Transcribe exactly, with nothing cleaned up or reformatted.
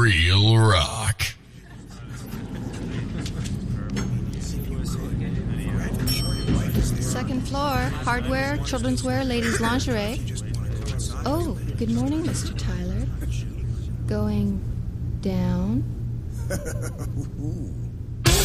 real rock. Second floor, hardware, children's wear, ladies' lingerie. Oh, good morning, Mister Tyler. Going down?